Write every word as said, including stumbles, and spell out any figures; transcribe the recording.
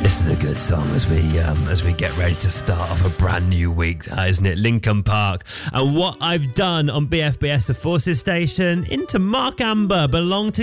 This is a good song as we um, as we get ready to start off a brand new week, that, isn't it? Linkin Park. And What I've Done on B F B S, the Forces Station, into Mark Amber, Belong to